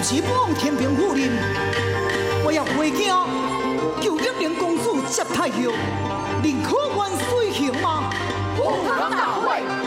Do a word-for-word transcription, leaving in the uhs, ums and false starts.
是望天平夫人，我要回京求玉玲公主接太后，您可愿随行吗？ 不可大会。